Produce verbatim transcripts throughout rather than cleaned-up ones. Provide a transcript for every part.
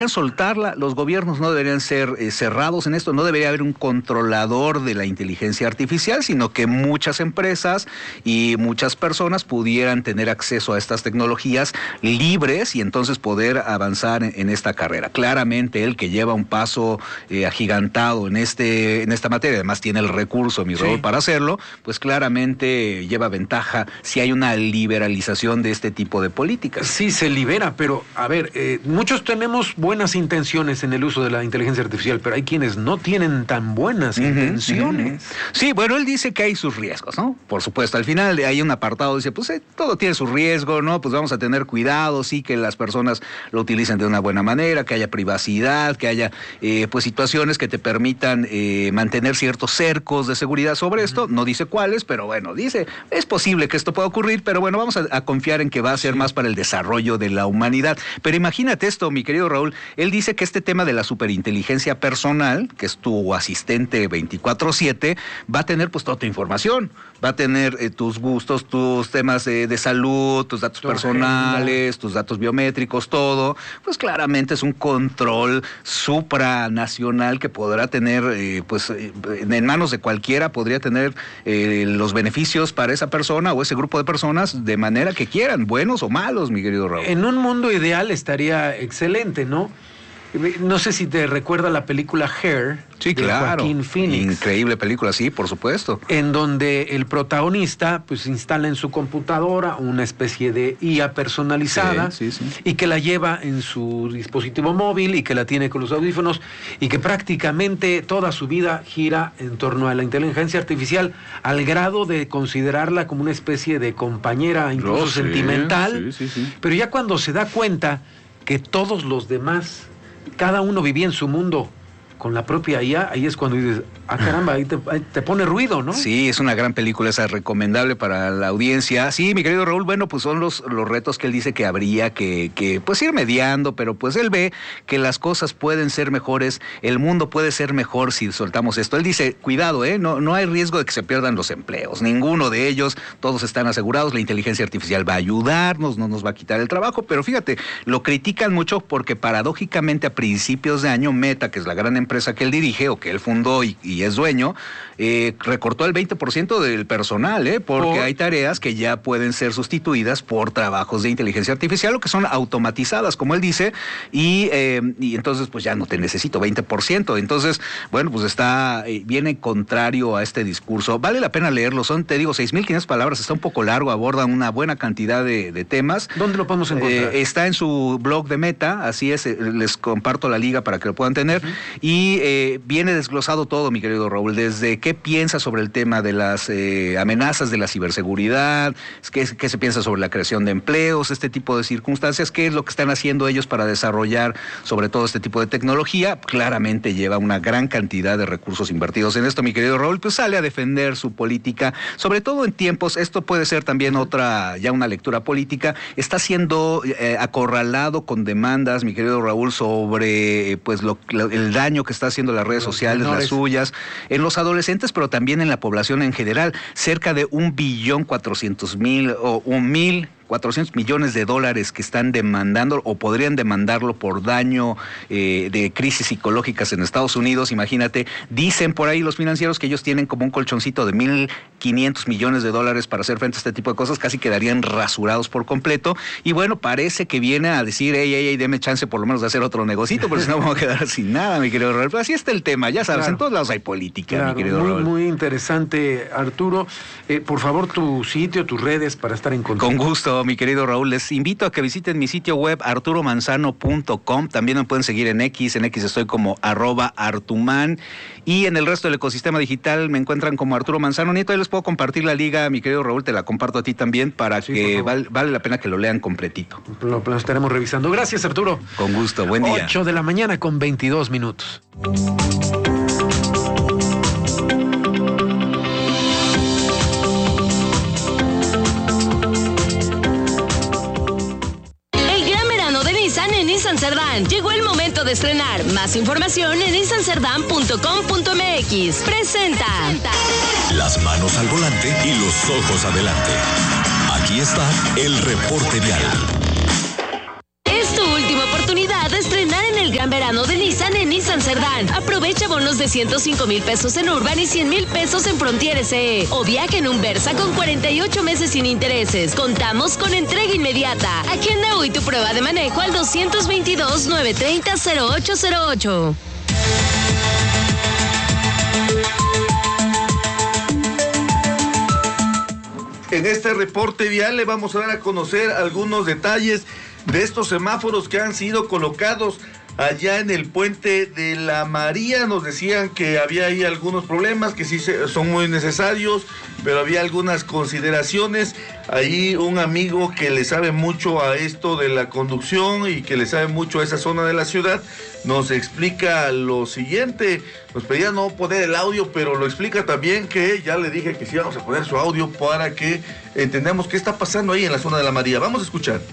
soltarla, los gobiernos no deberían ser eh, cerrados en esto, no debería haber un controlador de la inteligencia artificial, sino que muchas empresas y muchas personas pudieran tener acceso a estas tecnologías libres y entonces poder avanzar en, en esta carrera. Claramente él que lleva un paso eh, agigantado en este en esta materia, además tiene el recurso, mi Raúl, sí, para hacerlo, pues claramente lleva ventaja si hay una liberalización de este tipo de políticas. Sí, se libera, pero a ver, eh, muchos tenemos buenas intenciones en el uso de la inteligencia artificial, pero hay quienes no tienen tan buenas uh-huh, intenciones. Uh-huh. Sí, bueno, él dice que hay sus riesgos, ¿no? Por supuesto, al final hay un apartado, dice, pues eh, todo tiene su riesgo, ¿no? Pues vamos a tener cuidado, sí, que las personas lo utilicen de una buena manera, que haya privacidad, que haya eh, pues situaciones que te permitan eh, mantener ciertos cercos de seguridad sobre uh-huh. esto, no dice cuáles, pero bueno, dice, es posible que esto pueda ocurrir, pero bueno, vamos a, a confiar en que va a ser sí. más para el desarrollo de la humanidad. Pero imagínate esto, mi querido Raúl, él dice que este tema de la superinteligencia personal, que es tu asistente veinticuatro siete, va a tener pues toda tu información, va a tener eh, tus gustos, tus temas eh, de salud, tus datos tu personales, agenda. Tus datos biométricos, todo, pues claramente es un control supranacional que podrá tener, eh, pues eh, en manos de cualquiera, podría tener eh, los beneficios para esa persona o ese grupo de personas de manera que quieran, buenos o malos, mi querido Raúl. En un mundo ideal estaría excelente, ¿no? No sé si te recuerda la película Hair, sí, de claro. Joaquín Phoenix. Increíble película, sí, por supuesto. En donde el protagonista pues instala en su computadora una especie de I A personalizada sí, sí, sí. y que la lleva en su dispositivo móvil y que la tiene con los audífonos y que prácticamente toda su vida gira en torno a la inteligencia artificial al grado de considerarla como una especie de compañera incluso oh, sí, sentimental, sí, sí, sí. Pero ya cuando se da cuenta que todos los demás, cada uno vivía en su mundo con la propia I A, ahí es cuando dices, ah caramba, ahí te, ahí te pone ruido, ¿no? Sí, es una gran película, esa es recomendable para la audiencia. Sí, mi querido Raúl, bueno, pues son los, los retos que él dice que habría que, que pues ir mediando, pero pues él ve que las cosas pueden ser mejores, el mundo puede ser mejor si soltamos esto. Él dice, cuidado, ¿eh? No, no hay riesgo de que se pierdan los empleos, ninguno de ellos, todos están asegurados, la inteligencia artificial va a ayudarnos, no nos va a quitar el trabajo, pero fíjate, lo critican mucho porque paradójicamente a principios de año Meta, que es la gran empresa empresa que él dirige o que él fundó y, y es dueño, eh, recortó el veinte por ciento del personal, ¿eh? porque oh. hay tareas que ya pueden ser sustituidas por trabajos de inteligencia artificial o que son automatizadas, como él dice, y, eh, y entonces pues ya no te necesito veinte por ciento. Entonces, bueno, pues está, eh, viene contrario a este discurso. Vale la pena leerlo, son, te digo, seis mil quinientas palabras, está un poco largo, abordan una buena cantidad de, de temas. ¿Dónde lo podemos encontrar? Eh, está en su blog de Meta, así es, les comparto la liga para que lo puedan tener, uh-huh. y eh, viene desglosado todo, mi querido Raúl, desde qué piensa sobre el tema de las eh, amenazas de la ciberseguridad, qué, qué se piensa sobre la creación de empleos, este tipo de circunstancias, qué es lo que están haciendo ellos para desarrollar sobre todo este tipo de tecnología. Claramente lleva una gran cantidad de recursos invertidos en esto, mi querido Raúl, pues sale a defender su política, sobre todo en tiempos, esto puede ser también otra, ya una lectura política, está siendo eh, acorralado con demandas, mi querido Raúl, sobre pues lo, lo, el daño que está haciendo las redes sociales, las suyas, en los adolescentes, pero también en la población en general, cerca de un billón cuatrocientos mil o un mil cuatrocientos millones de dólares que están demandando o podrían demandarlo por daño eh, de crisis psicológicas en Estados Unidos. Imagínate, dicen por ahí los financieros que ellos tienen como un colchoncito de mil quinientos millones de dólares para hacer frente a este tipo de cosas, casi quedarían rasurados por completo. Y bueno, parece que viene a decir, hey, hey, hey, deme chance por lo menos de hacer otro negocito, porque si no vamos a quedar sin nada, mi querido Raúl. Pero así está el tema, ya sabes, claro. En todos lados hay política, claro, mi querido muy, Raúl. Muy interesante, Arturo. Eh, por favor, tu sitio, tus redes para estar en contacto. Con gusto, mi querido Raúl, les invito a que visiten mi sitio web arturo manzano punto com, también me pueden seguir en X, en X estoy como arroba artuman, y en el resto del ecosistema digital me encuentran como Arturo Manzano Nieto. Ahí les puedo compartir la liga, mi querido Raúl, te la comparto a ti también para sí, que val, vale la pena que lo lean completito. Lo, lo estaremos revisando. Gracias, Arturo. Con gusto, buen día. ocho de la mañana con veintidós minutos. Cerdán. Llegó el momento de estrenar. Más información en nissan cerdán punto com punto m x. Presenta. Las manos al volante y los ojos adelante. Aquí está el reporte vial. Es tu última oportunidad de estrenar en el gran verano de Nissan en Nissan Cerdán. Aprovecha bonos de ciento cinco mil pesos en Urban y cien mil pesos en Frontier S E. O viaja en un Versa con cuarenta y ocho meses sin intereses. Contamos con entrega inmediata. Agenda hoy tu prueba de manejo al doscientos veintidós, novecientos treinta, cero ocho cero ocho. En este reporte vial le vamos a dar a conocer algunos detalles de estos semáforos que han sido colocados allá en el puente de la María. Nos decían que había ahí algunos problemas, que sí son muy necesarios, pero había algunas consideraciones. Ahí un amigo que le sabe mucho a esto de la conducción y que le sabe mucho a esa zona de la ciudad, nos explica lo siguiente. Nos pedía no poner el audio, pero lo explica también, que ya le dije que sí vamos a poner su audio para que entendamos qué está pasando ahí en la zona de la María. Vamos a escuchar.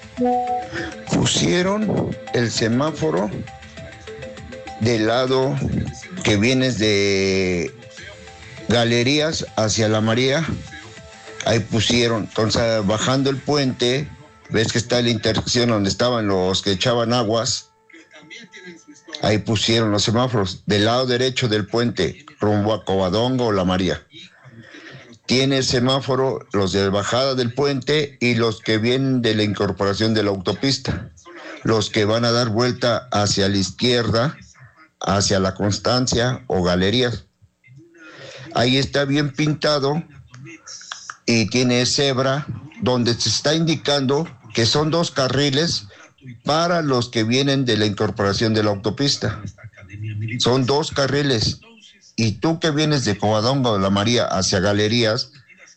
Pusieron el semáforo del lado que vienes de Galerías hacia la María. Ahí pusieron, entonces bajando el puente, ves que está la intersección donde estaban los que echaban aguas. Ahí pusieron los semáforos del lado derecho del puente, rumbo a Covadonga o la María. Tiene semáforo los de bajada del puente y los que vienen de la incorporación de la autopista. Los que van a dar vuelta hacia la izquierda, hacia la Constancia o Galerías. Ahí está bien pintado y tiene cebra donde se está indicando que son dos carriles para los que vienen de la incorporación de la autopista. Son dos carriles. Y tú que vienes de Covadonga o la María hacia Galerías,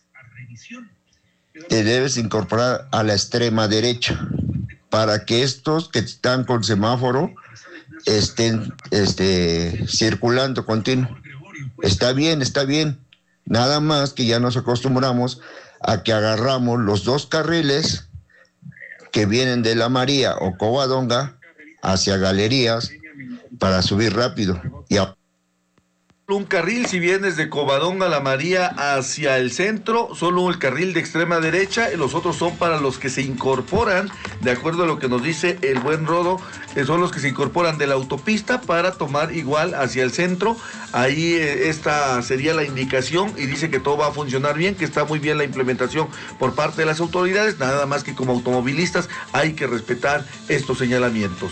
te debes incorporar a la extrema derecha para que estos que están con semáforo estén este, circulando continuo. Está bien, está bien. Nada más que ya nos acostumbramos a que agarramos los dos carriles que vienen de la María o Covadonga hacia Galerías para subir rápido. Y a un carril si vienes de Covadonga a la María hacia el centro, solo el carril de extrema derecha, y los otros son para los que se incorporan, de acuerdo a lo que nos dice el buen Rodo, eh, son los que se incorporan de la autopista para tomar igual hacia el centro. Ahí eh, esta sería la indicación, y dice que todo va a funcionar bien, que está muy bien la implementación por parte de las autoridades, nada más que como automovilistas hay que respetar estos señalamientos.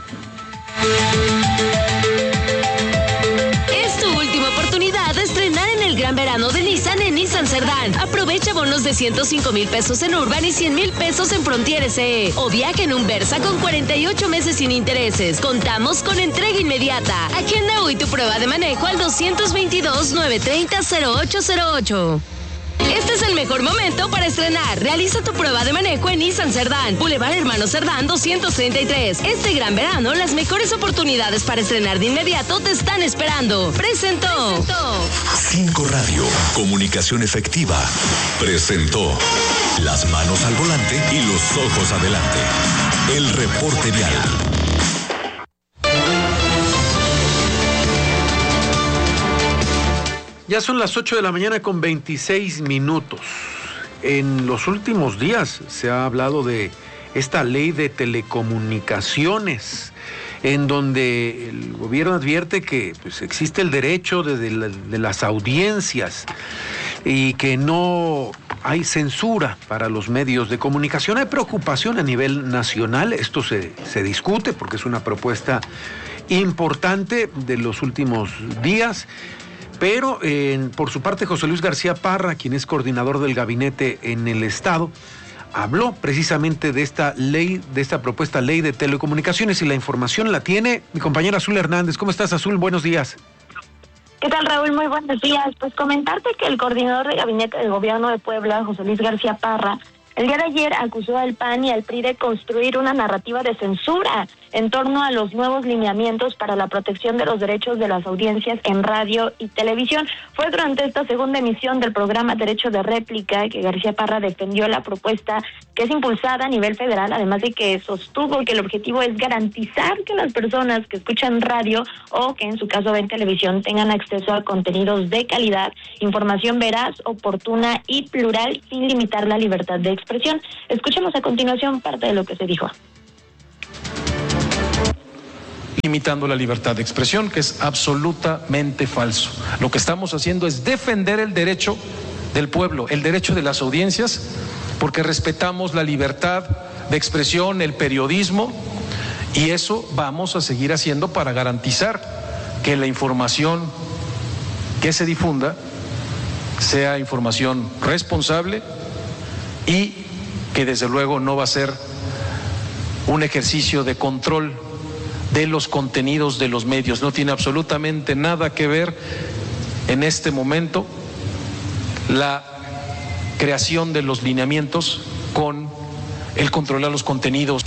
Estrenar en el gran verano de Nissan en Nissan Cerdán. Aprovecha bonos de ciento cinco mil pesos en Urban y cien mil pesos en Frontier S E. O viaja en un Versa con cuarenta y ocho meses sin intereses. Contamos con entrega inmediata. Agenda hoy tu prueba de manejo al doscientos veintidós, novecientos treinta, cero ocho cero ocho. Este es el mejor momento para estrenar. Realiza tu prueba de manejo en Nissan Cerdán, Boulevard Hermano Cerdán doscientos treinta y tres. Este gran verano, las mejores oportunidades para estrenar de inmediato te están esperando. Presentó. Presentó. Cinco Radio, comunicación efectiva. Presentó las manos al volante y los ojos adelante. El reporte vial. Ya son las ocho de la mañana con veintiséis minutos. En los últimos días se ha hablado de esta ley de telecomunicaciones, en donde el gobierno advierte que pues, existe el derecho de, de, la, de las audiencias y que no hay censura para los medios de comunicación. Hay preocupación a nivel nacional, esto se, se discute porque es una propuesta importante de los últimos días. Pero eh, por su parte José Luis García Parra, quien es coordinador del gabinete en el Estado, habló precisamente de esta ley, de esta propuesta ley de telecomunicaciones, y la información la tiene mi compañera Azul Hernández. ¿Cómo estás, Azul? Buenos días. ¿Qué tal, Raúl? Muy buenos días. Pues comentarte que el coordinador de gabinete del gobierno de Puebla, José Luis García Parra, el día de ayer acusó al P A N y al P R I de construir una narrativa de censura en torno a los nuevos lineamientos para la protección de los derechos de las audiencias en radio y televisión. Fue durante esta segunda emisión del programa Derecho de Réplica que García Parra defendió la propuesta que es impulsada a nivel federal, además de que sostuvo que el objetivo es garantizar que las personas que escuchan radio o que en su caso ven televisión tengan acceso a contenidos de calidad, información veraz, oportuna y plural sin limitar la libertad de expresión. Escuchemos a continuación parte de lo que se dijo. limitando la libertad de expresión, que es absolutamente falso. Lo que estamos haciendo es defender el derecho del pueblo, el derecho de las audiencias, porque respetamos la libertad de expresión, el periodismo, y eso vamos a seguir haciendo para garantizar que la información que se difunda sea información responsable y que desde luego no va a ser un ejercicio de control de los contenidos de los medios. No tiene absolutamente nada que ver en este momento la creación de los lineamientos con el controlar los contenidos.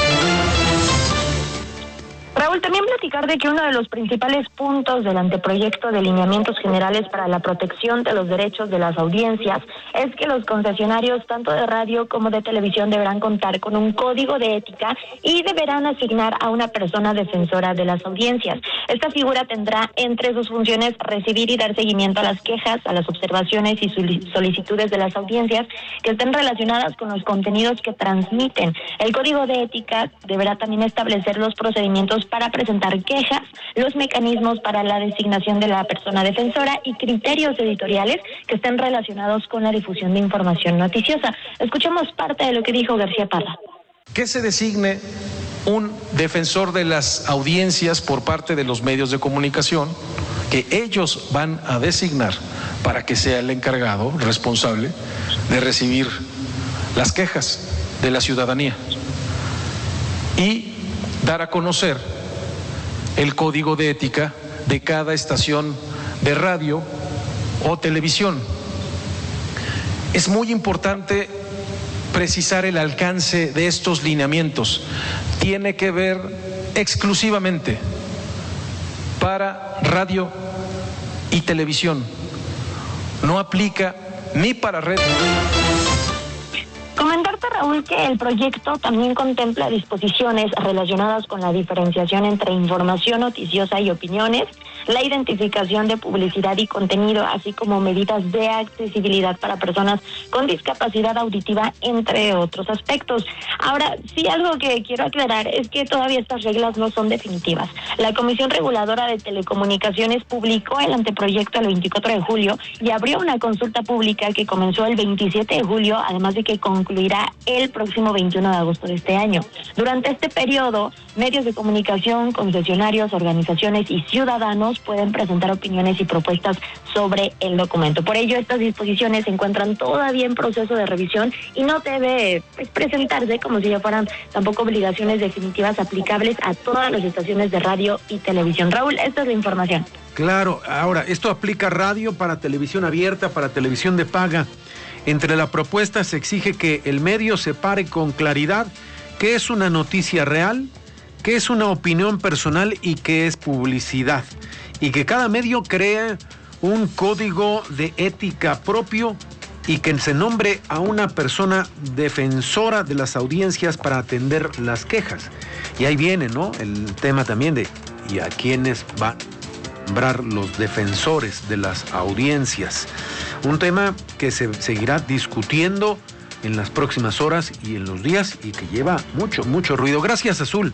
Raúl, también platicar de que uno de los principales puntos del anteproyecto de lineamientos generales para la protección de los derechos de las audiencias es que los concesionarios tanto de radio como de televisión deberán contar con un código de ética y deberán asignar a una persona defensora de las audiencias. Esta figura tendrá entre sus funciones recibir y dar seguimiento a las quejas, a las observaciones y solicitudes de las audiencias que estén relacionadas con los contenidos que transmiten. El código de ética deberá también establecer los procedimientos para presentar quejas, los mecanismos para la designación de la persona defensora y criterios editoriales que estén relacionados con la difusión de información noticiosa. Escuchemos parte de lo que dijo García Parra. Que se designe un defensor de las audiencias por parte de los medios de comunicación, que ellos van a designar para que sea el encargado, responsable, de recibir las quejas de la ciudadanía y dar a conocer el código de ética de cada estación de radio o televisión. Es muy importante precisar el alcance de estos lineamientos. Tiene que ver exclusivamente para radio y televisión. No aplica ni para red. Comentarte, Raúl, que el proyecto también contempla disposiciones relacionadas con la diferenciación entre información noticiosa y opiniones, la identificación de publicidad y contenido, así como medidas de accesibilidad para personas con discapacidad auditiva, entre otros aspectos. Ahora, sí, algo que quiero aclarar es que todavía estas reglas no son definitivas. La Comisión Reguladora de Telecomunicaciones publicó el anteproyecto el veinticuatro de julio y abrió una consulta pública que comenzó el veintisiete de julio, además de que concluirá el próximo veintiuno de agosto de este año. Durante este periodo, medios de comunicación, concesionarios, organizaciones y ciudadanos pueden presentar opiniones y propuestas sobre el documento. Por ello, estas disposiciones se encuentran todavía en proceso de revisión y no debe pues, presentarse como si ya fueran tampoco obligaciones definitivas aplicables a todas las estaciones de radio y televisión. Raúl, esta es la información. Claro, ahora, esto aplica radio para televisión abierta, para televisión de paga. Entre la propuesta se exige que el medio separe con claridad qué es una noticia real, qué es una opinión personal y qué es publicidad. Y que cada medio cree un código de ética propio y que se nombre a una persona defensora de las audiencias para atender las quejas. Y ahí viene, ¿no?, el tema también de ¿y a quiénes van a nombrar los defensores de las audiencias? Un tema que se seguirá discutiendo en las próximas horas y en los días y que lleva mucho, mucho ruido. Gracias, Azul.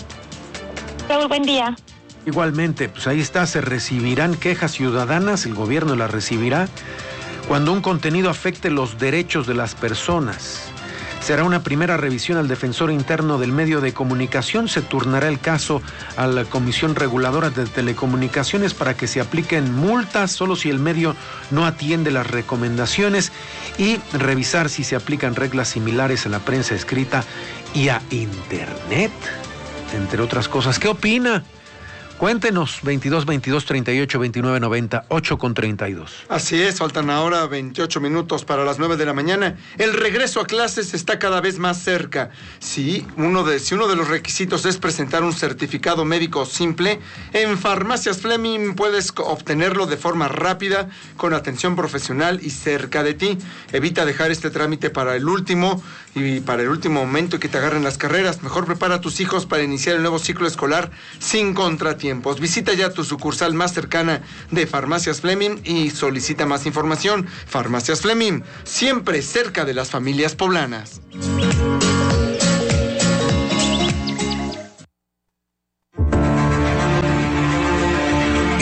Raúl, buen día. Igualmente, pues ahí está, se recibirán quejas ciudadanas, el gobierno las recibirá cuando un contenido afecte los derechos de las personas. Será una primera revisión al defensor interno del medio de comunicación. Se turnará el caso a la Comisión Reguladora de Telecomunicaciones para que se apliquen multas solo si el medio no atiende las recomendaciones y revisar si se aplican reglas similares a la prensa escrita y a Internet, entre otras cosas. ¿Qué opina? Cuéntenos, veintidós, veintidós, treinta y ocho, veintinueve, noventa, ocho con treinta y dos. Así es, faltan ahora veintiocho minutos para las nueve de la mañana. El regreso a clases está cada vez más cerca. Si uno de, si uno de los requisitos es presentar un certificado médico simple, en Farmacias Fleming puedes obtenerlo de forma rápida, con atención profesional y cerca de ti. Evita dejar este trámite para el último y para el último momento que te agarren las carreras. Mejor prepara a tus hijos para iniciar el nuevo ciclo escolar sin contratiempos. Visita ya tu sucursal más cercana de Farmacias Fleming y solicita más información. Farmacias Fleming, siempre cerca de las familias poblanas.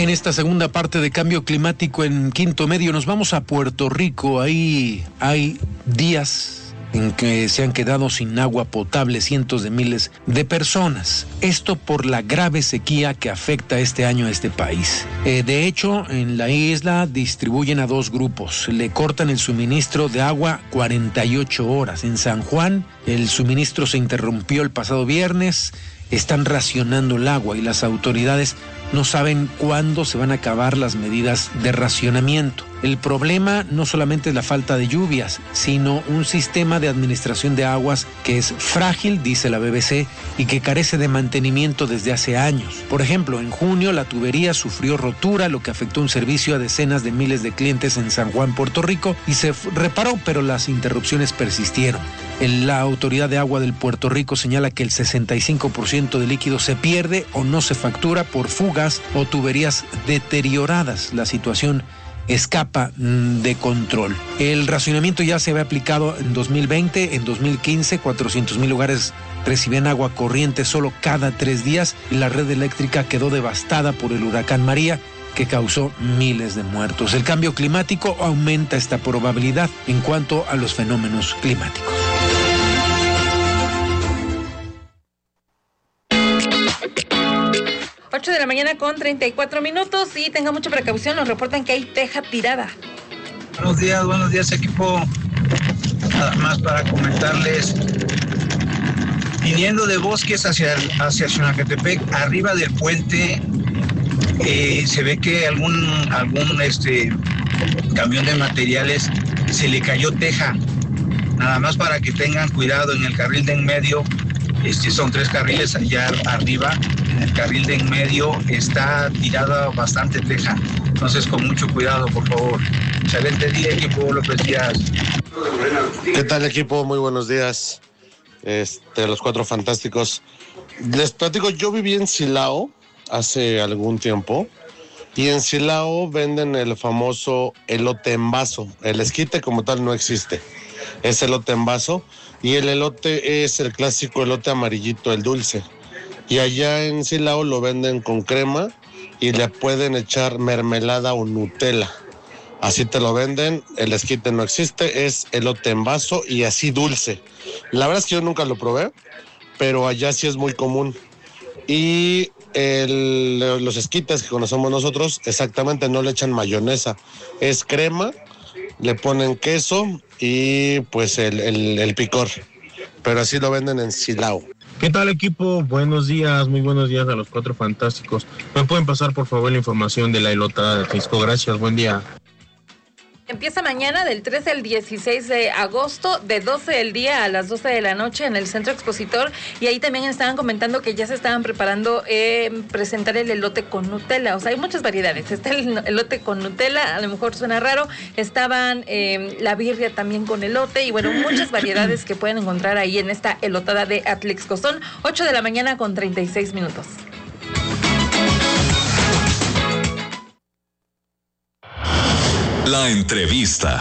En esta segunda parte de Cambio Climático en Quinto Medio nos vamos a Puerto Rico. Ahí hay días en que se han quedado sin agua potable cientos de miles de personas. Esto por la grave sequía que afecta este año a este país. Eh, de hecho, en la isla distribuyen a dos grupos. Le cortan el suministro de agua cuarenta y ocho horas. En San Juan, el suministro se interrumpió el pasado viernes. Están racionando el agua y las autoridades no saben cuándo se van a acabar las medidas de racionamiento. El problema no solamente es la falta de lluvias, sino un sistema de administración de aguas que es frágil, dice la B B C, y que carece de mantenimiento desde hace años. Por ejemplo, en junio la tubería sufrió rotura, lo que afectó un servicio a decenas de miles de clientes en San Juan, Puerto Rico, y se reparó, pero las interrupciones persistieron. La Autoridad de Agua del Puerto Rico señala que el sesenta y cinco por ciento de líquido se pierde o no se factura por fugas o tuberías deterioradas. La situación escapa de control. El racionamiento ya se había aplicado en dos mil veinte, en dos mil quince, cuatrocientos mil hogares recibían agua corriente solo cada tres días y la red eléctrica quedó devastada por el huracán María, que causó miles de muertos. El cambio climático aumenta esta probabilidad en cuanto a los fenómenos climáticos. ocho de la mañana con treinta y cuatro minutos y tenga mucha precaución, nos reportan que hay teja tirada. Buenos días, buenos días equipo. Nada más para comentarles, viniendo de Bosques hacia, hacia Xonacatepec, arriba del puente, eh, se ve que algún, algún este, camión de materiales se le cayó teja. Nada más para que tengan cuidado en el carril de en medio. Este, son tres carriles allá arriba. En el carril de en medio está tirada bastante teja. Entonces, con mucho cuidado, por favor. Excelente día, equipo López Díaz. ¿Qué tal, equipo? Muy buenos días. Este, los cuatro fantásticos. Les platico, yo viví en Silao hace algún tiempo. Y en Silao venden el famoso elote en vaso. El esquite como tal no existe. Es elote en vaso. Y el elote es el clásico elote amarillito, el dulce. Y allá en Silao lo venden con crema y le pueden echar mermelada o Nutella. Así te lo venden, el esquite no existe, es elote en vaso y así dulce. La verdad es que yo nunca lo probé, pero allá sí es muy común. Y el, los esquites que conocemos nosotros, exactamente no le echan mayonesa, es crema, le ponen queso y pues el, el, el picor, pero así lo venden en Silao. ¿Qué tal, equipo? Buenos días, muy buenos días a los cuatro fantásticos. ¿Me pueden pasar por favor la información de la elotada de Atlisco? Gracias, buen día. Empieza mañana del trece al dieciséis de agosto, de doce del día a las doce de la noche en el Centro Expositor, y ahí también estaban comentando que ya se estaban preparando eh, presentar el elote con Nutella. O sea, hay muchas variedades. Está el elote con Nutella, a lo mejor suena raro, estaban eh, la birria también con elote, y bueno, muchas variedades que pueden encontrar ahí en esta elotada de Atlixco. Son ocho de la mañana con treinta y seis minutos. La entrevista.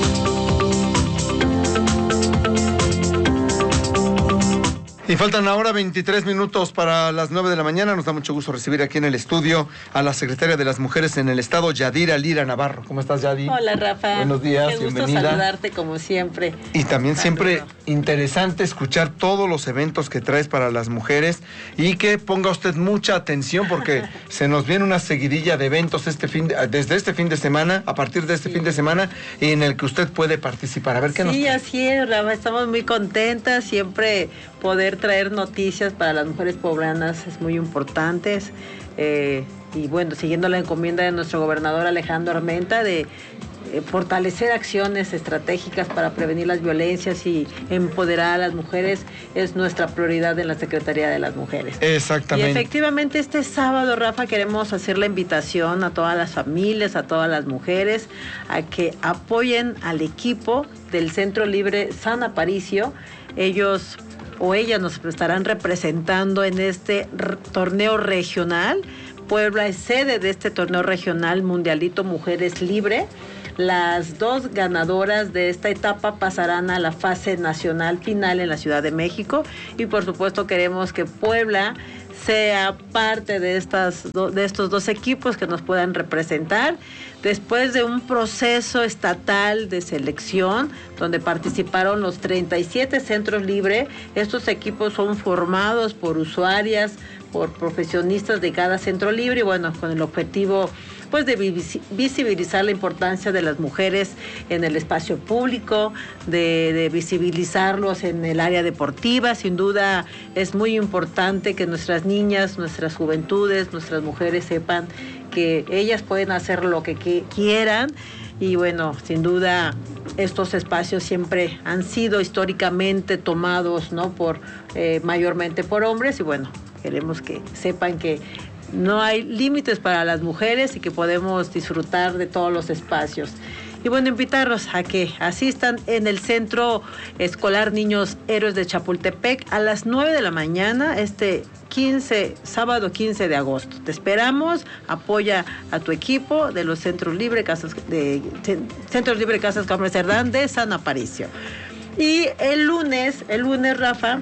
Y faltan ahora veintitrés minutos para las nueve de la mañana. Nos da mucho gusto recibir aquí en el estudio a la secretaria de las Mujeres en el Estado, Yadira Lira Navarro. ¿Cómo estás, Yadi? Hola, Rafa. Buenos días, Qué gusto bienvenida. saludarte como siempre. Y también Saludo. siempre interesante escuchar todos los eventos que traes para las mujeres y que ponga usted mucha atención porque se nos viene una seguidilla de eventos este fin de, desde este fin de semana, a partir de este sí. fin de semana, y en el que usted puede participar. A ver qué sí, nos trae. Sí, así es, Rafa. Estamos muy contentas. Siempre poder traer noticias para las mujeres poblanas es muy importante. Eh, y bueno, siguiendo la encomienda de nuestro gobernador Alejandro Armenta de eh, fortalecer acciones estratégicas para prevenir las violencias y empoderar a las mujeres es nuestra prioridad en la Secretaría de las Mujeres. Exactamente. Y efectivamente este sábado, Rafa, queremos hacer la invitación a todas las familias, a todas las mujeres, a que apoyen al equipo del Centro Libre San Aparicio. Ellos o ellas nos estarán representando en este r- torneo regional. Puebla es sede de este torneo regional Mundialito Mujeres Libre. Las dos ganadoras de esta etapa pasarán a la fase nacional final en la Ciudad de México y por supuesto queremos que Puebla sea parte de, estas, de estos dos equipos que nos puedan representar. Después de un proceso estatal de selección, donde participaron los treinta y siete centros libres, estos equipos son formados por usuarias, por profesionistas de cada centro libre, y bueno, con el objetivo pues de visibilizar la importancia de las mujeres en el espacio público, de, de visibilizarlos en el área deportiva. Sin duda es muy importante que nuestras niñas, nuestras juventudes, nuestras mujeres sepan que ellas pueden hacer lo que, que quieran. Y bueno, sin duda estos espacios siempre han sido históricamente tomados, ¿no? por eh, mayormente por hombres, y bueno, queremos que sepan que no hay límites para las mujeres y que podemos disfrutar de todos los espacios. Y bueno, invitarlos a que asistan en el Centro Escolar Niños Héroes de Chapultepec a las nueve de la mañana, este quince, sábado quince de agosto. Te esperamos, apoya a tu equipo de los Centros Libre Casas de Centros Libre Casas Carmen Cerdán de San Aparicio. Y el lunes, el lunes, Rafa,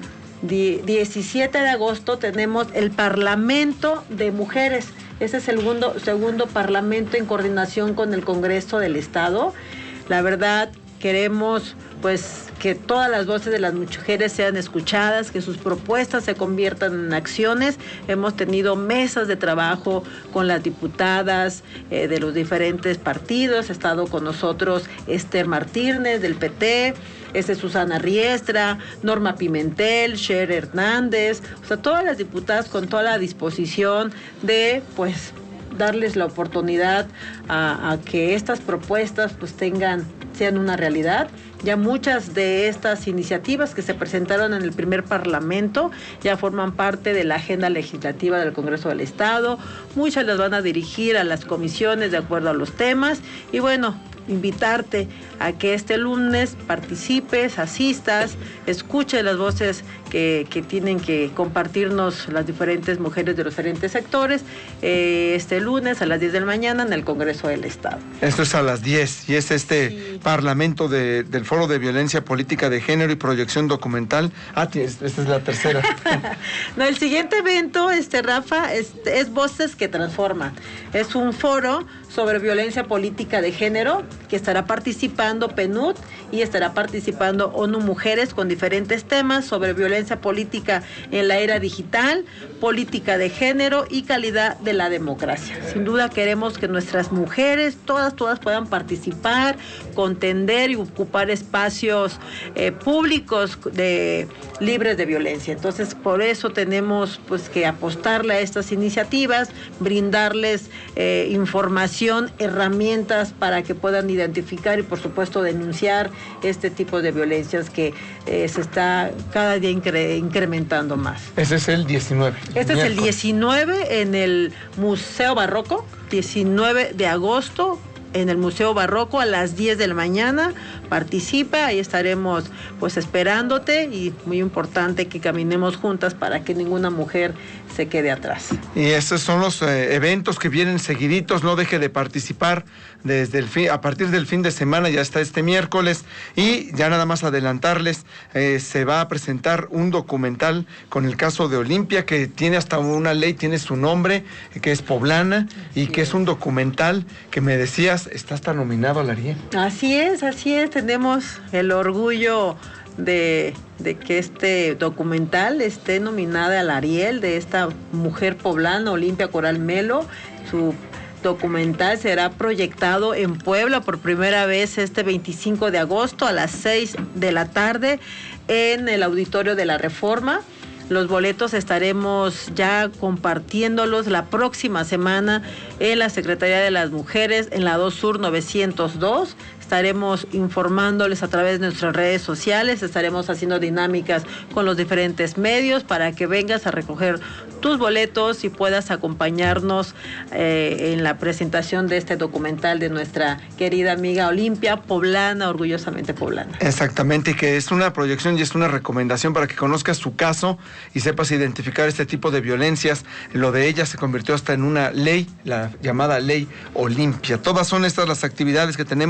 diecisiete de agosto, tenemos el Parlamento de Mujeres. Ese es el segundo, segundo parlamento en coordinación con el Congreso del Estado. La verdad, queremos pues que todas las voces de las mujeres sean escuchadas, que sus propuestas se conviertan en acciones. Hemos tenido mesas de trabajo con las diputadas eh, de los diferentes partidos. Ha estado con nosotros Esther Martínez del P T, este Susana Riestra, Norma Pimentel, Sher Hernández, o sea, todas las diputadas con toda la disposición de pues darles la oportunidad a, a que estas propuestas pues tengan, sean una realidad. Ya muchas de estas iniciativas que se presentaron en el primer Parlamento ya forman parte de la agenda legislativa del Congreso del Estado. Muchas las van a dirigir a las comisiones de acuerdo a los temas. Y bueno, invitarte a que este lunes participes, asistas, escuches las voces que, que tienen que compartirnos las diferentes mujeres de los diferentes sectores, eh, este lunes a las diez de la mañana en el Congreso del Estado. Esto es a las diez y es este sí. Parlamento de, del Foro de Violencia Política de Género y Proyección Documental. Ah, esta es la tercera. No, el siguiente evento, este Rafa, es, es Voces que Transforman. Es un foro sobre violencia política de género que estará participando P N U D y estará participando ONU Mujeres con diferentes temas sobre violencia política en la era digital, política de género y calidad de la democracia. Sin duda queremos que nuestras mujeres, todas, todas puedan participar, contender y ocupar espacios eh, públicos de, libres de violencia. Entonces, por eso tenemos pues que apostarle a estas iniciativas, brindarles eh, información, herramientas para que puedan identificar y por supuesto denunciar este tipo de violencias que eh, se está cada día incre incrementando más. Ese es el diecinueve. Este miércoles. Es el diecinueve en el Museo Barroco, diecinueve de agosto. En el Museo Barroco a las diez de la mañana, participa, ahí estaremos pues esperándote y muy importante que caminemos juntas para que ninguna mujer se quede atrás. Y estos son los eh, eventos que vienen seguiditos, no deje de participar desde el fin, a partir del fin de semana, ya está este miércoles, y ya nada más adelantarles, eh, se va a presentar un documental con el caso de Olimpia, que tiene hasta una ley, tiene su nombre, que es poblana, y que es un documental que me decías, está hasta nominado al Ariel. Así es, así es, tenemos el orgullo de, de que este documental esté nominada al Ariel de esta mujer poblana, Olimpia Coral Melo. Su documental será proyectado en Puebla por primera vez este veinticinco de agosto a las seis de la tarde en el Auditorio de la Reforma. Los boletos estaremos ya compartiéndolos la próxima semana en la Secretaría de las Mujeres, en la dos Sur novecientos dos. Estaremos informándoles a través de nuestras redes sociales, estaremos haciendo dinámicas con los diferentes medios para que vengas a recoger tus boletos y puedas acompañarnos eh, en la presentación de este documental de nuestra querida amiga Olimpia, poblana, orgullosamente poblana. Exactamente, que es una proyección y es una recomendación para que conozcas su caso y sepas identificar este tipo de violencias. Lo de ella se convirtió hasta en una ley, la llamada Ley Olimpia. Todas son estas las actividades que tenemos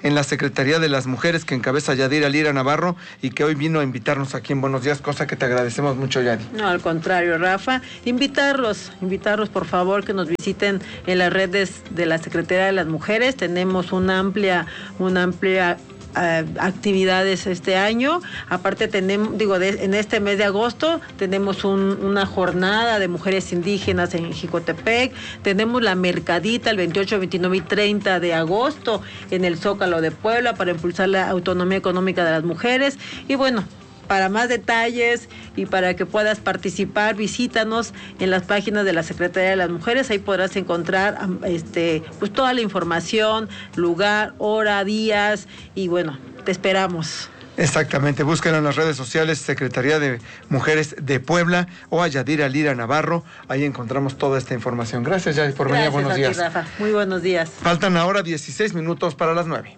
en la Secretaría de las Mujeres que encabeza Yadira Lira Navarro y que hoy vino a invitarnos aquí en Buenos Días, cosa que te agradecemos mucho, Yadi. No, al contrario, Rafa, invitarlos, invitarlos por favor que nos visiten en las redes de la Secretaría de las Mujeres. Tenemos una amplia, una amplia Uh, actividades este año. Aparte tenemos, digo, de, en este mes de agosto tenemos un, una jornada de mujeres indígenas en Jicotepec, tenemos la mercadita el veintiocho, veintinueve y treinta de agosto en el Zócalo de Puebla para impulsar la autonomía económica de las mujeres. Y bueno, para más detalles y para que puedas participar, visítanos en las páginas de la Secretaría de las Mujeres. Ahí podrás encontrar este, pues toda la información, lugar, hora, días y bueno, te esperamos. Exactamente, búsquenla en las redes sociales, Secretaría de Mujeres de Puebla o a Yadira Lira Navarro. Ahí encontramos toda esta información. Gracias, Yadi, por venir. Buenos días. Gracias a ti, Rafa. Muy buenos días. Faltan ahora dieciséis minutos para las nueve.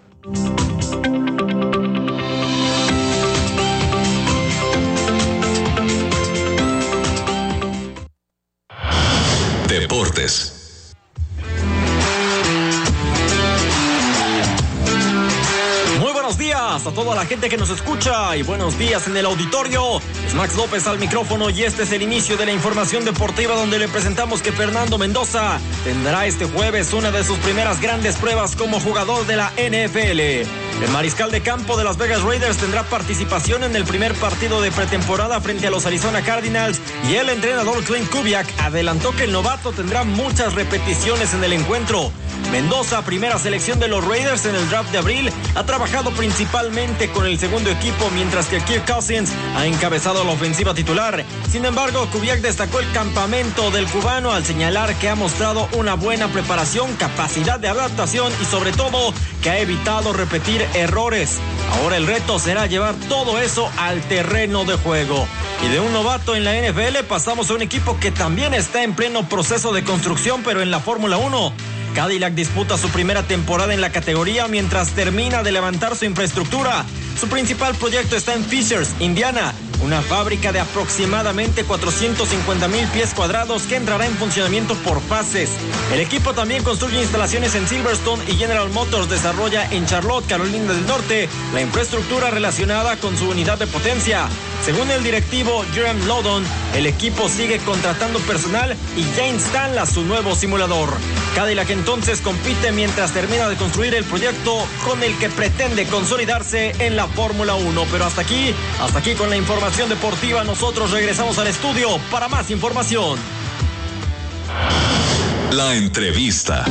Deportes. Muy buenos días a toda la gente que nos escucha y buenos días en el auditorio. Es Max López al micrófono y este es el inicio de la información deportiva donde le presentamos que Fernando Mendoza tendrá este jueves una de sus primeras grandes pruebas como jugador de la N F L. El mariscal de campo de Las Vegas Raiders tendrá participación en el primer partido de pretemporada frente a los Arizona Cardinals y el entrenador Clint Kubiak adelantó que el novato tendrá muchas repeticiones en el encuentro. Mendoza, primera selección de los Raiders en el draft de abril, ha trabajado principalmente con el segundo equipo, mientras que Kirk Cousins ha encabezado la ofensiva titular. Sin embargo, Kubiak destacó el campamento del cubano al señalar que ha mostrado una buena preparación, capacidad de adaptación y sobre todo que ha evitado repetir errores. Ahora el reto será llevar todo eso al terreno de juego. Y de un novato en la N F L pasamos a un equipo que también está en pleno proceso de construcción, pero en la Fórmula uno. Cadillac disputa su primera temporada en la categoría mientras termina de levantar su infraestructura. Su principal proyecto está en Fishers, Indiana, una fábrica de aproximadamente cuatrocientos cincuenta mil pies cuadrados que entrará en funcionamiento por fases. El equipo también construye instalaciones en Silverstone y General Motors desarrolla en Charlotte, Carolina del Norte, la infraestructura relacionada con su unidad de potencia. Según el directivo Jerome Lodon, el equipo sigue contratando personal y ya instala su nuevo simulador. Cadillac entonces compite mientras termina de construir el proyecto con el que pretende consolidarse en la Fórmula uno. Pero hasta aquí, hasta aquí con la información deportiva. Nosotros regresamos al estudio para más información. La entrevista.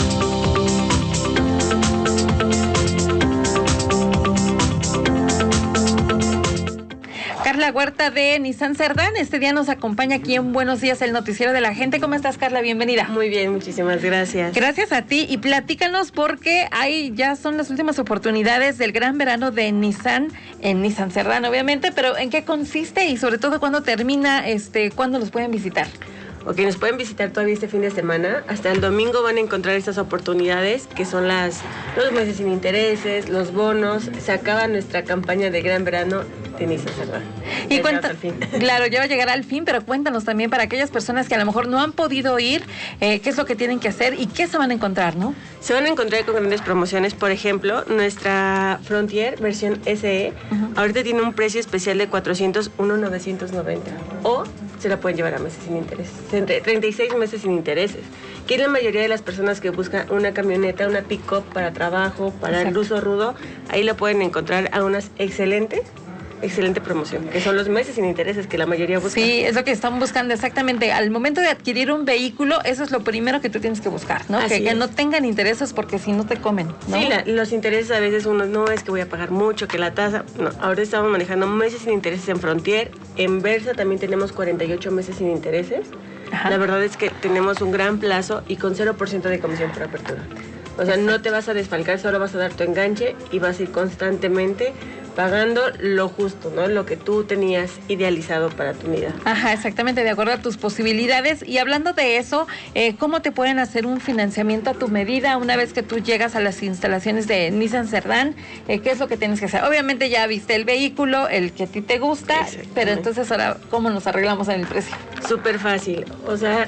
Carla Huerta de Nissan Cerdán, este día nos acompaña aquí en Buenos Días, el noticiero de la gente. ¿Cómo estás, Carla? Bienvenida. Muy bien, muchísimas gracias. Gracias a ti y platícanos porque ahí ya son las últimas oportunidades del gran verano de Nissan, en Nissan Cerdán obviamente, pero ¿en qué consiste y sobre todo cuándo termina, este, cuándo los pueden visitar? Ok, nos pueden visitar todavía este fin de semana. Hasta el domingo van a encontrar estas oportunidades, que son las los meses sin intereses, los bonos. Se acaba nuestra campaña de gran verano de Nissan Cerdán. Y cuenta, claro, ya va a llegar al fin, pero cuéntanos también para aquellas personas que a lo mejor no han podido ir, eh, qué es lo que tienen que hacer y qué se van a encontrar, ¿no? Se van a encontrar con grandes promociones. Por ejemplo, nuestra Frontier versión S E, uh-huh. ahorita tiene un precio especial de cuatrocientos uno mil novecientos noventa. O se la pueden llevar a meses sin intereses. treinta y seis meses sin intereses, que es la mayoría de las personas que buscan una camioneta, una pick-up para trabajo, para Exacto. el uso rudo. Ahí lo pueden encontrar a unas excelentes excelente promoción, que son los meses sin intereses que la mayoría busca. Sí, es lo que están buscando exactamente. Al momento de adquirir un vehículo, eso es lo primero que tú tienes que buscar, ¿no? Que, que no tengan intereses porque si no te comen, ¿no? Sí, la, los intereses a veces uno no es que voy a pagar mucho, que la tasa. No, ahora estamos manejando meses sin intereses en Frontier. En Versa también tenemos cuarenta y ocho meses sin intereses. Ajá. La verdad es que tenemos un gran plazo y con cero por ciento de comisión por apertura. O sea, Exacto. no te vas a desfalcar, solo vas a dar tu enganche y vas a ir constantemente pagando lo justo, ¿no? Lo que tú tenías idealizado para tu unidad. Ajá, exactamente, de acuerdo a tus posibilidades. Y hablando de eso, eh, ¿cómo te pueden hacer un financiamiento a tu medida una vez que tú llegas a las instalaciones de Nissan Cerdán? Eh, ¿Qué es lo que tienes que hacer? Obviamente ya viste el vehículo, el que a ti te gusta, pero entonces ahora, ¿cómo nos arreglamos en el precio? Súper fácil. O sea,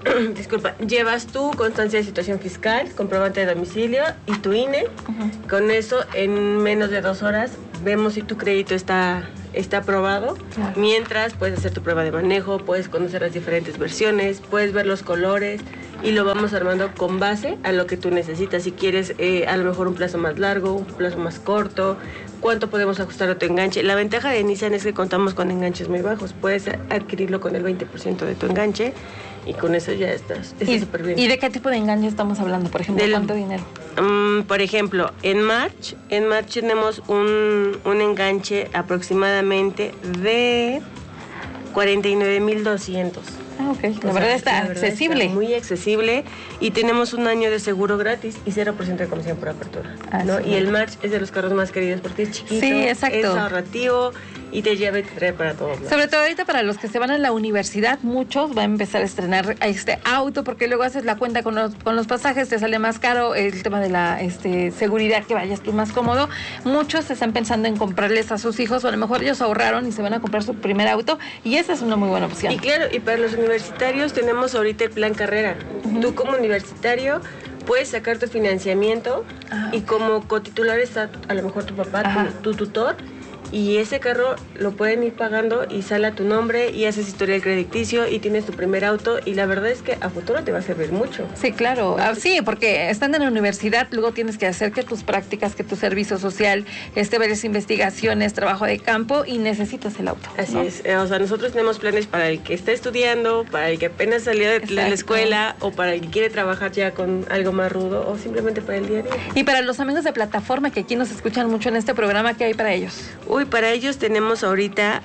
disculpa, llevas tu constancia de situación fiscal, comprobante de domicilio y tu I N E. Uh-huh. Con eso, en menos de dos horas, vemos si tu crédito está, está aprobado. Claro. Mientras, puedes hacer tu prueba de manejo, puedes conocer las diferentes versiones, puedes ver los colores y lo vamos armando con base a lo que tú necesitas. Si quieres, eh, a lo mejor un plazo más largo, un plazo más corto, cuánto podemos ajustar a tu enganche. La ventaja de Nissan es que contamos con enganches muy bajos. Puedes adquirirlo con el veinte por ciento de tu enganche y con eso ya estás súper bien. ¿Y de qué tipo de enganche estamos hablando? Por ejemplo, Del, ¿cuánto dinero? Um, por ejemplo, en March, en March tenemos un, un enganche aproximadamente de cuarenta y nueve mil doscientos. Ah, ok. La o verdad sea, está la verdad accesible. Está muy accesible y tenemos un año de seguro gratis y cero por ciento de comisión por apertura. Ah, ¿no? Sí, y el March es de los carros más queridos porque es chiquito, sí, exacto. es ahorrativo y te lleva y te trae para todos lados. Sobre todo ahorita para los que se van a la universidad, muchos van a empezar a estrenar este auto porque luego haces la cuenta con los, con los pasajes, te sale más caro el tema de la este, seguridad, que vayas tú más cómodo. Muchos están pensando en comprarles a sus hijos o a lo mejor ellos ahorraron y se van a comprar su primer auto y esa es una muy buena opción. Y claro, y para los universitarios tenemos ahorita el plan carrera. Uh-huh. Tú como universitario puedes sacar tu financiamiento uh-huh. y como cotitular está a lo mejor tu papá, tu, tu tutor, y ese carro lo pueden ir pagando y sale a tu nombre y haces historial crediticio y tienes tu primer auto y la verdad es que a futuro te va a servir mucho. Sí, claro. Ah, sí, porque estando en la universidad luego tienes que hacer que tus prácticas, que tu servicio social, este, varias investigaciones, trabajo de campo y necesitas el auto. Así ¿no? es. O sea, nosotros tenemos planes para el que está estudiando, para el que apenas salió de Exacto. la escuela o para el que quiere trabajar ya con algo más rudo o simplemente para el día a día. Y para los amigos de plataforma que aquí nos escuchan mucho en este programa, ¿qué hay para ellos? Uy, para ellos tenemos ahorita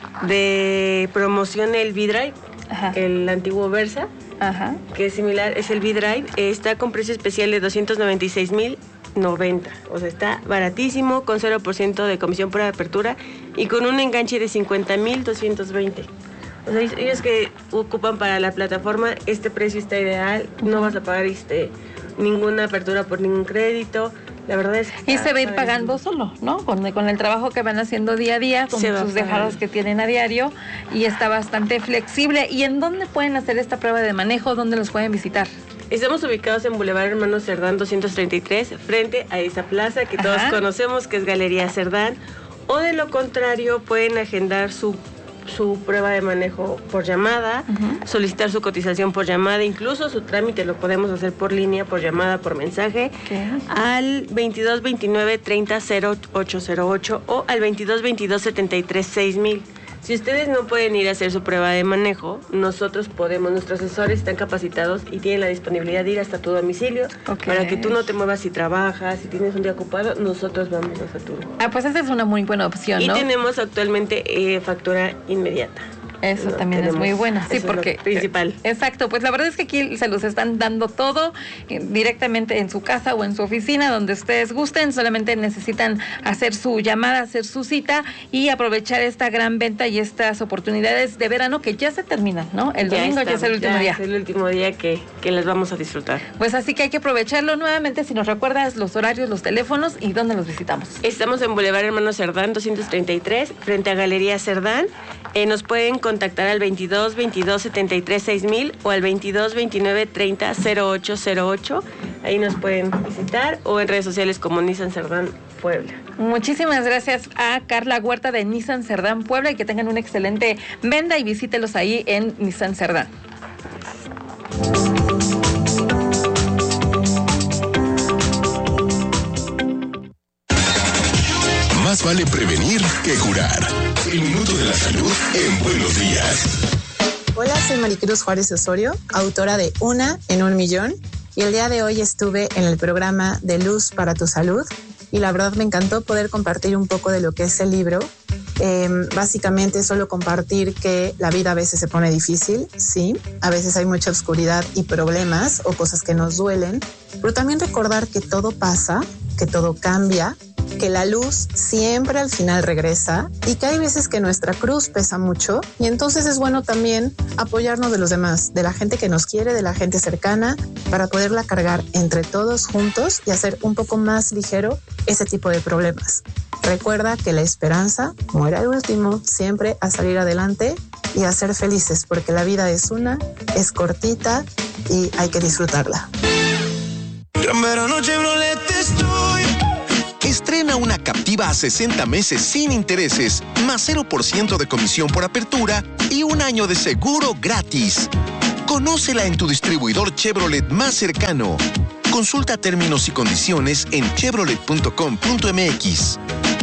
de promoción el V-Drive, Ajá. el antiguo Versa, Ajá. que es similar, es el V-Drive, está con precio especial de doscientos noventa y seis mil noventa, o sea, está baratísimo, con cero por ciento de comisión por apertura y con un enganche de cincuenta mil doscientos veinte. O sea, ellos que ocupan para la plataforma, este precio está ideal, no vas a pagar este, ninguna apertura por ningún crédito. La verdad es que y se va a ir pagando solo, ¿no? Con, con el trabajo que van haciendo día a día, con sus dejados que tienen a diario y está bastante flexible. ¿Y en dónde pueden hacer esta prueba de manejo? ¿Dónde los pueden visitar? Estamos ubicados en Boulevard Hermano Cerdán doscientos treinta y tres, frente a esa plaza que todos Ajá. conocemos, que es Galería Cerdán. O de lo contrario, pueden agendar su su prueba de manejo por llamada, uh-huh. solicitar su cotización por llamada, incluso su trámite lo podemos hacer por línea, por llamada, por mensaje, ¿Qué? al veintidós veintinueve treinta cero ocho cero ocho o al veintidós veintidós setenta y tres seis mil. Si ustedes no pueden ir a hacer su prueba de manejo, nosotros podemos, nuestros asesores están capacitados y tienen la disponibilidad de ir hasta tu domicilio okay. para que tú no te muevas si trabajas, si tienes un día ocupado, nosotros vamos a tu. Ah, pues esa es una muy buena opción, y ¿no? Y tenemos actualmente eh, factura inmediata. Eso no, también es muy bueno, sí, porque es lo principal. Exacto, pues la verdad es que aquí se los están dando todo eh, directamente en su casa o en su oficina, donde ustedes gusten, solamente necesitan hacer su llamada, hacer su cita y aprovechar esta gran venta y estas oportunidades de verano que ya se terminan, ¿no? El ya domingo está, ya es el último ya día. Es el último día que, que las vamos a disfrutar. Pues así que hay que aprovecharlo nuevamente. Si nos recuerdas los horarios, los teléfonos y dónde los visitamos. Estamos en Boulevard Hermano Cerdán doscientos treinta y tres, frente a Galería Cerdán. Eh, nos pueden contactar al veintidós veintidós setenta y tres seis mil o al veintidós veintinueve treinta cero ocho cero ocho. Ahí nos pueden visitar o en redes sociales como Nissan Cerdán Puebla. Muchísimas gracias a Carla Huerta de Nissan Cerdán Puebla y que tengan una excelente venta y visítelos ahí en Nissan Cerdán. Más vale prevenir que curar. El minuto de la salud en Buenos Días. Hola, soy Maricruz Juárez Osorio, autora de Una en un Millón, y el día de hoy estuve en el programa de Luz para tu Salud y la verdad me encantó poder compartir un poco de lo que es el libro. Eh, básicamente solo compartir que la vida a veces se pone difícil, sí, a veces hay mucha oscuridad y problemas o cosas que nos duelen, pero también recordar que todo pasa, que todo cambia, que la luz siempre al final regresa y que hay veces que nuestra cruz pesa mucho y entonces es bueno también apoyarnos de los demás, de la gente que nos quiere, de la gente cercana, para poderla cargar entre todos juntos y hacer un poco más ligero ese tipo de problemas. Recuerda que la esperanza muere al último, siempre a salir adelante y a ser felices, porque la vida es una, es cortita y hay que disfrutarla. Gran verano Chevrolet estoy. Estrena una Captiva a sesenta meses sin intereses, más cero por ciento de comisión por apertura y un año de seguro gratis. Conócela en tu distribuidor Chevrolet más cercano. Consulta términos y condiciones en chevrolet punto com punto m x.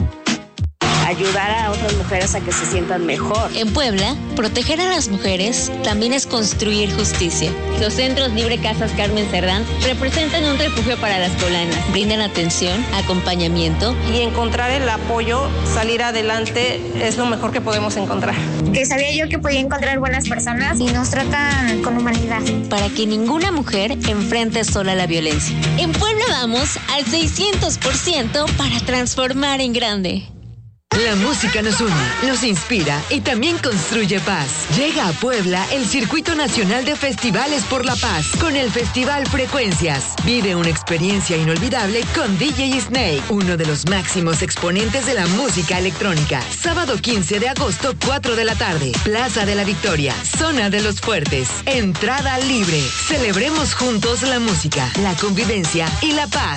Ayudar a otras mujeres a que se sientan mejor. En Puebla, proteger a las mujeres también es construir justicia. Los Centros Libre Casas Carmen Cerdán representan un refugio para las poblanas. Brindan atención, acompañamiento. Y encontrar el apoyo, salir adelante, es lo mejor que podemos encontrar. Que sabía yo que podía encontrar buenas personas y nos tratan con humanidad. Para que ninguna mujer enfrente sola la violencia. En Puebla vamos al seiscientos por ciento para transformar en grande. La música nos une, nos inspira y también construye paz. Llega a Puebla el Circuito Nacional de Festivales por la Paz con el Festival Frecuencias. Vive una experiencia inolvidable con D J Snake, uno de los máximos exponentes de la música electrónica. Sábado quince de agosto, cuatro de la tarde. Plaza de la Victoria, Zona de los Fuertes. Entrada libre. Celebremos juntos la música, la convivencia y la paz.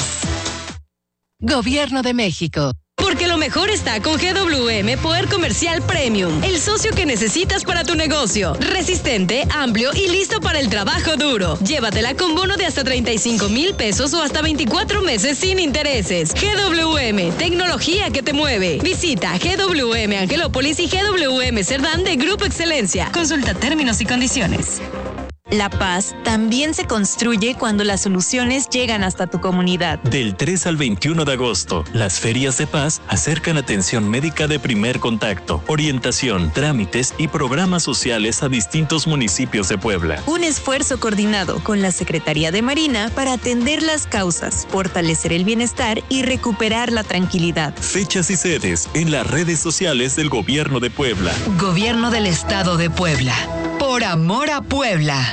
Gobierno de México. Porque lo mejor está con G W M Poder Comercial Premium, el socio que necesitas para tu negocio. Resistente, amplio y listo para el trabajo duro. Llévatela con bono de hasta treinta y cinco mil pesos o hasta veinticuatro meses sin intereses. G W M, tecnología que te mueve. Visita G W M Angelópolis y G W M Cerdán de Grupo Excelencia. Consulta términos y condiciones. La paz también se construye cuando las soluciones llegan hasta tu comunidad. Del tres al veintiuno de agosto, las ferias de paz acercan atención médica de primer contacto, orientación, trámites y programas sociales a distintos municipios de Puebla. Un esfuerzo coordinado con la Secretaría de Marina para atender las causas, fortalecer el bienestar y recuperar la tranquilidad. Fechas y sedes en las redes sociales del Gobierno de Puebla. Gobierno del Estado de Puebla. Por amor a Puebla.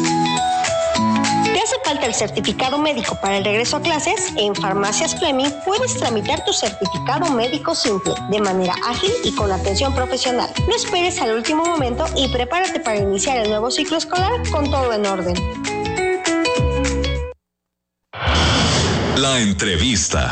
¿Te hace falta el certificado médico para el regreso a clases? En Farmacias Fleming puedes tramitar tu certificado médico simple, de manera ágil y con atención profesional. No esperes al último momento y prepárate para iniciar el nuevo ciclo escolar con todo en orden. La entrevista.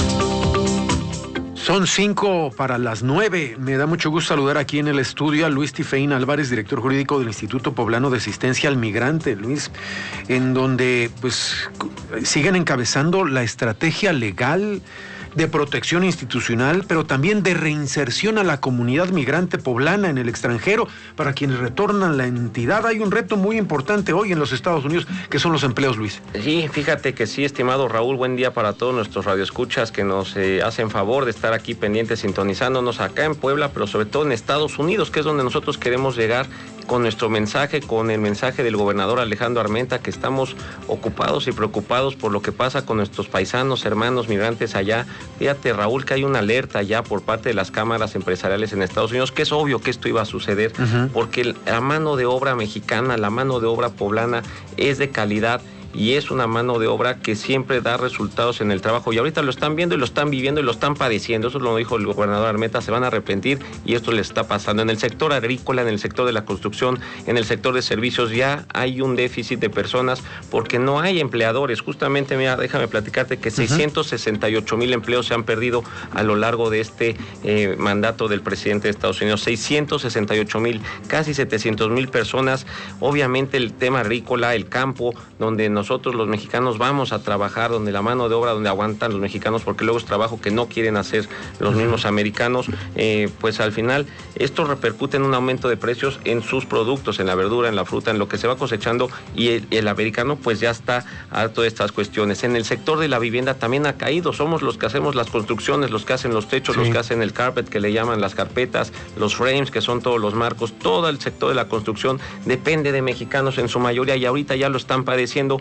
Son cinco para las nueve. Me da mucho gusto saludar aquí en el estudio a Luis Tifeín Álvarez, director jurídico del Instituto Poblano de Asistencia al Migrante. Luis, en donde pues siguen encabezando la estrategia legal de protección institucional, pero también de reinserción a la comunidad migrante poblana en el extranjero. Para quienes retornan la entidad, hay un reto muy importante hoy en los Estados Unidos, que son los empleos, Luis. Sí, fíjate que sí, estimado Raúl, buen día para todos nuestros radioescuchas que nos eh, hacen favor de estar aquí pendientes, sintonizándonos acá en Puebla, pero sobre todo en Estados Unidos, que es donde nosotros queremos llegar con nuestro mensaje, con el mensaje del gobernador Alejandro Armenta, que estamos ocupados y preocupados por lo que pasa con nuestros paisanos, hermanos migrantes allá. Fíjate, Raúl, que hay una alerta ya por parte de las cámaras empresariales en Estados Unidos, que es obvio que esto iba a suceder, uh-huh. porque la mano de obra mexicana, la mano de obra poblana es de calidad y es una mano de obra que siempre da resultados en el trabajo. Y ahorita lo están viendo y lo están viviendo y lo están padeciendo. Eso lo dijo el gobernador Armenta, se van a arrepentir y esto les está pasando. En el sector agrícola, en el sector de la construcción, en el sector de servicios, ya hay un déficit de personas porque no hay empleadores. Justamente, mira, déjame platicarte que uh-huh. seiscientos sesenta y ocho mil empleos se han perdido a lo largo de este eh, mandato del presidente de Estados Unidos. seiscientos sesenta y ocho mil, casi setecientos mil personas. Obviamente el tema agrícola, el campo, donde nosotros los mexicanos vamos a trabajar, donde la mano de obra, donde aguantan los mexicanos, porque luego es trabajo que no quieren hacer los mismos americanos, eh, pues al final esto repercute en un aumento de precios en sus productos, en la verdura, en la fruta, en lo que se va cosechando, y el, el americano pues ya está harto de estas cuestiones. En el sector de la vivienda también ha caído, somos los que hacemos las construcciones, los que hacen los techos, sí. los que hacen el carpet, que le llaman las carpetas, los frames, que son todos los marcos, todo el sector de la construcción depende de mexicanos en su mayoría y ahorita ya lo están padeciendo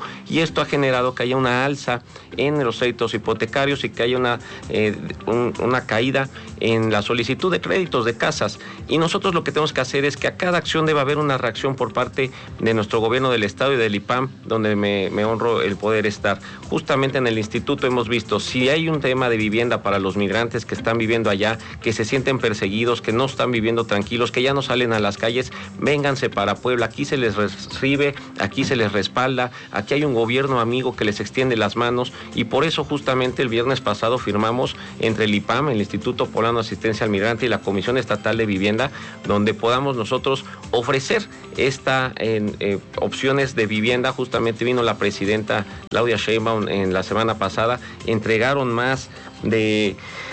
y esto ha generado que haya una alza en los créditos hipotecarios y que haya una, eh, un, una caída en la solicitud de créditos de casas. Y nosotros lo que tenemos que hacer es que a cada acción debe haber una reacción por parte de nuestro gobierno del Estado y del I P A M, donde me, me honro el poder estar. Justamente en el instituto hemos visto, si hay un tema de vivienda para los migrantes que están viviendo allá, que se sienten perseguidos, que no están viviendo tranquilos, que ya no salen a las calles, vénganse para Puebla, aquí se les recibe, aquí se les respalda, aquí hay un gobierno amigo que les extiende las manos, y por eso justamente el viernes pasado firmamos entre el I P A M, el Instituto Poblano de Asistencia al Migrante, y la Comisión Estatal de Vivienda, donde podamos nosotros ofrecer esta en, eh, opciones de vivienda. Justamente vino la presidenta Claudia Sheinbaum en la semana pasada, entregaron más de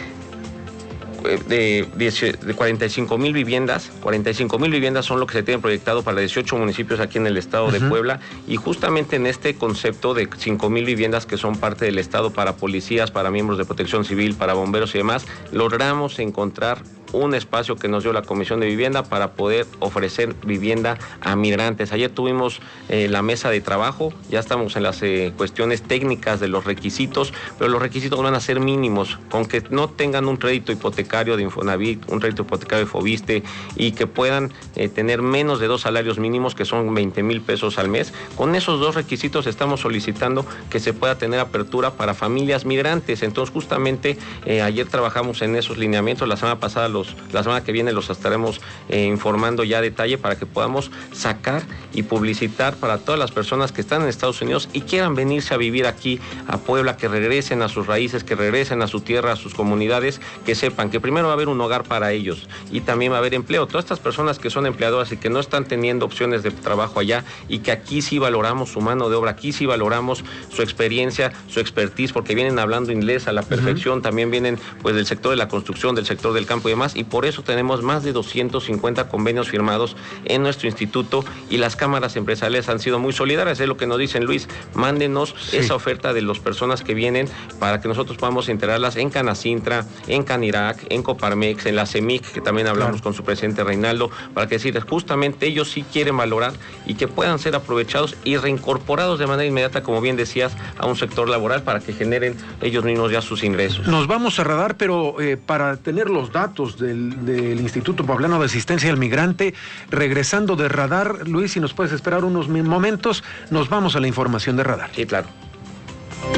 De, de cuarenta y cinco mil viviendas, cuarenta y cinco mil viviendas son lo que se tiene proyectado para dieciocho municipios aquí en el estado uh-huh. de Puebla, y justamente en este concepto de cinco mil viviendas que son parte del estado para policías, para miembros de protección civil, para bomberos y demás, logramos encontrar un espacio que nos dio la Comisión de Vivienda para poder ofrecer vivienda a migrantes. Ayer tuvimos eh, la mesa de trabajo, ya estamos en las eh, cuestiones técnicas de los requisitos, pero los requisitos van a ser mínimos, con que no tengan un crédito hipotecario de Infonavit, un crédito hipotecario de Fobiste, y que puedan eh, tener menos de dos salarios mínimos, que son veinte mil pesos al mes. Con esos dos requisitos estamos solicitando que se pueda tener apertura para familias migrantes. Entonces, justamente eh, ayer trabajamos en esos lineamientos, la semana pasada los la semana que viene los estaremos eh, informando ya a detalle para que podamos sacar y publicitar para todas las personas que están en Estados Unidos y quieran venirse a vivir aquí a Puebla, que regresen a sus raíces, que regresen a su tierra, a sus comunidades, que sepan que primero va a haber un hogar para ellos y también va a haber empleo. Todas estas personas que son empleadoras y que no están teniendo opciones de trabajo allá, y que aquí sí valoramos su mano de obra, aquí sí valoramos su experiencia, su expertise, porque vienen hablando inglés a la perfección, uh-huh. también vienen pues del sector de la construcción, del sector del campo y demás, y por eso tenemos más de doscientos cincuenta convenios firmados en nuestro instituto, y las cámaras empresariales han sido muy solidarias. Es lo que nos dicen: Luis, mándenos sí. esa oferta de las personas que vienen para que nosotros podamos integrarlas en Canacintra, en Canirac, en Coparmex, en la CEMIC, que también hablamos claro. con su presidente Reinaldo, para que decirles, justamente ellos sí quieren valorar y que puedan ser aprovechados y reincorporados de manera inmediata, como bien decías, a un sector laboral, para que generen ellos mismos ya sus ingresos. Nos vamos a Radar, pero eh, para tener los datos del, del Instituto Poblano de Asistencia al Migrante, regresando de Radar, Luis, si nos puedes esperar unos momentos, nos vamos a la información de Radar. Sí, claro.